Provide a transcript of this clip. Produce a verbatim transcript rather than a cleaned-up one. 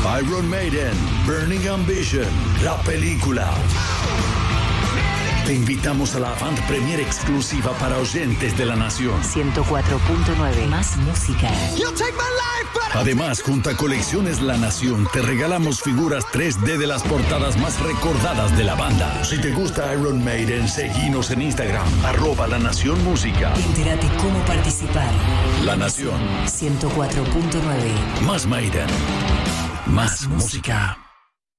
Iron Maiden, Burning Ambition, la película. Te invitamos a la avant premiere exclusiva para oyentes de La Nación. ciento cuatro punto nueve. Más música. Además, junto a Colecciones La Nación, te regalamos figuras tres D de las portadas más recordadas de la banda. Si te gusta Iron Maiden, seguinos en Instagram, arroba La Nación Música. Entérate cómo participar. La Nación. ciento cuatro punto nueve. Más Maiden. Más, más música. música.